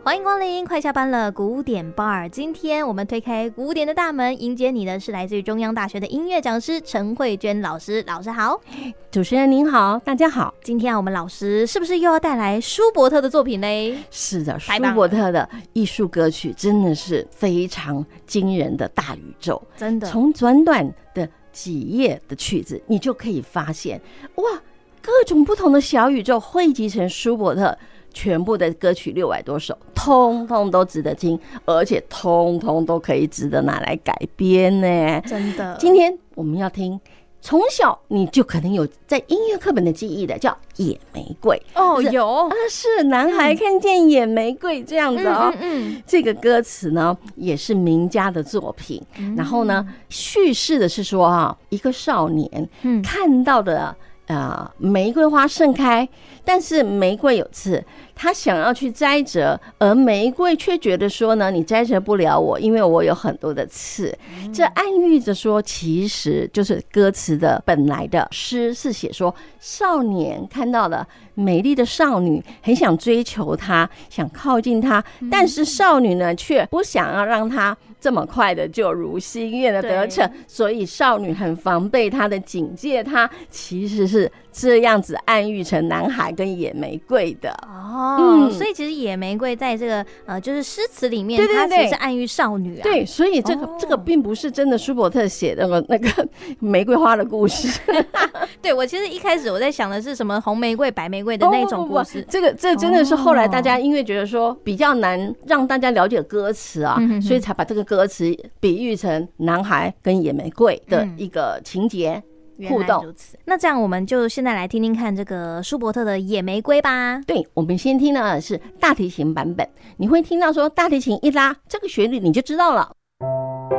欢迎光临，快下班了，古典 bar。今天我们推开古典的大门，迎接你的是来自于中央大学的音乐讲师陈慧娟老师。老师好。 主持人您好，大家好。 今天我们老师是不是又要带来舒伯特的作品呢？ 是的，舒伯特的艺术歌曲真的是非常惊人的大宇宙， 真的。从短短的几页的曲子，你就可以发现，哇，各种不同的小宇宙汇集成舒伯特全部的歌曲600多首，通通都值得听，而且通通都可以值得拿来改编呢。 真的。 今天我们要听从小你就可能有在音乐课本的记忆的，叫野玫瑰。 哦，有是男孩看见野玫瑰这样子哦。这个歌词呢也是名家的作品。然后呢，叙事的是说一个少年看到的玫瑰花盛开，但是玫瑰有刺，他想要去摘折，而玫瑰却觉得说呢，你摘折不了我，因为我有很多的刺。这暗喻着说，其实就是歌词的本来的诗是写说，少年看到了美丽的少女，很想追求她，想靠近她，但是少女呢却不想要让她这么快的就如心愿的得逞，所以少女很防备她的警戒，她其实是这样子暗喻成男孩跟野玫瑰的。 所以其实野玫瑰在这个就是诗词里面， 对对对， 它其实是暗喻少女啊。 对，所以这个并不是真的舒伯特写的那个玫瑰花的故事。 对，我其实一开始我在想的是什么红玫瑰、白玫瑰的那种故事。 这真的是后来大家因为觉得说比较难让大家了解歌词啊，所以才把这个歌词比喻成男孩跟野玫瑰的一个情节。互动。 那这样我们就现在来听听看这个舒伯特的野玫瑰吧。 对，我们先听的是大提琴版本，你会听到说大提琴一拉，这个旋律你就知道了。